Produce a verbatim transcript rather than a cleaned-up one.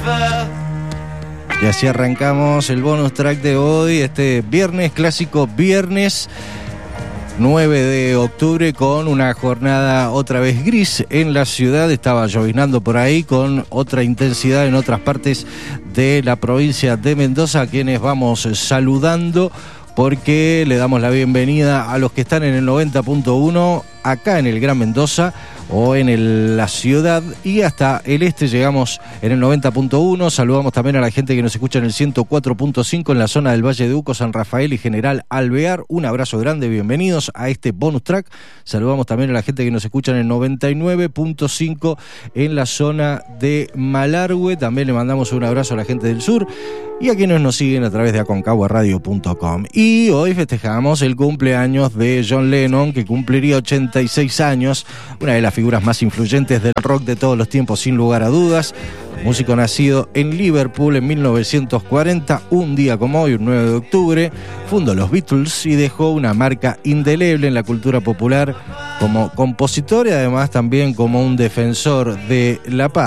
Y así arrancamos el bonus track de hoy, este viernes, clásico viernes nueve de octubre, con una jornada otra vez gris en la ciudad. Estaba lloviznando por ahí con otra intensidad en otras partes de la provincia de Mendoza, a quienes vamos saludando porque le damos la bienvenida a los que están en el noventa punto uno acá en el Gran Mendoza o en el, la ciudad, y hasta el este llegamos en el noventa punto uno. Saludamos también a la gente que nos escucha en el ciento cuatro punto cinco en la zona del Valle de Uco, San Rafael y General Alvear. Un abrazo grande, bienvenidos a este bonus track. Saludamos también a la gente que nos escucha en el noventa y nueve punto cinco en la zona de Malargüe. También le mandamos un abrazo a la gente del sur y a quienes nos siguen a través de aconcagua radio punto com. Y hoy festejamos el cumpleaños de John Lennon, que cumpliría ochenta y seis años, una de las figuras más influyentes del rock de todos los tiempos, sin lugar a dudas. Músico nacido en Liverpool en mil novecientos cuarenta, un día como hoy, un nueve de octubre, fundó los Beatles y dejó una marca indeleble en la cultura popular como compositor y además también como un defensor de la paz.